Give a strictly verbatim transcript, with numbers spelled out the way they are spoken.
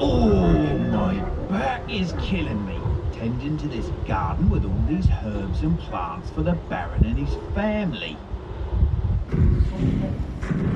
Oh, my back is killing me, tending to this garden with all these herbs and plants for the Baron and his family.